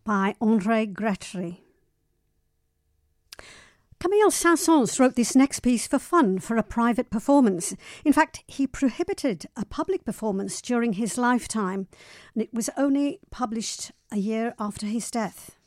by André Gretry. Camille Saint-Saëns wrote this next piece for fun, for a private performance. In fact, he prohibited a public performance during his lifetime, and it was only published a year after his death.